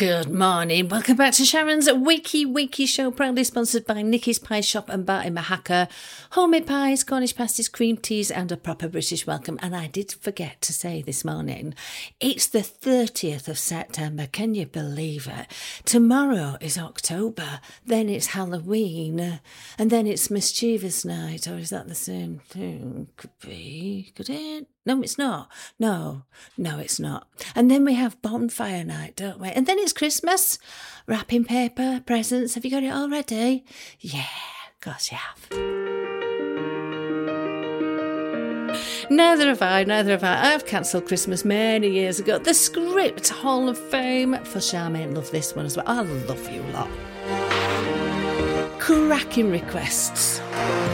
Good morning. Welcome back to Sharon's Wakey Show, proudly sponsored by Nikki's Pie Shop and Bar in Mahaka. Homemade pies, Cornish pasties, cream teas and a proper British welcome. And I did forget to say this morning, it's the 30th of September. Can you believe it? Tomorrow is October, then it's Halloween, and then it's Mischievous Night. Or is that the same thing? Could be. Could it? No, it's not. No, it's not. And then we have Bonfire Night, don't we? And then it's Christmas. Wrapping paper, presents. Have you got it all ready? Yeah, of course you have. Neither have I. I've cancelled Christmas many years ago. The Script Hall of Fame for Charmaine. Love this one as well. I love you lot. Cracking requests.